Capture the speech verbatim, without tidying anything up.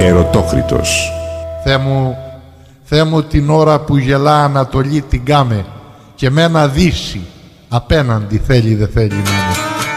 Ερωτόκριτος. Θεέ μου, Θεέ μου, την ώρα που γελά Ανατολή την κάμε και με ένα δύση απέναντι θέλει δε θέλει να είναι.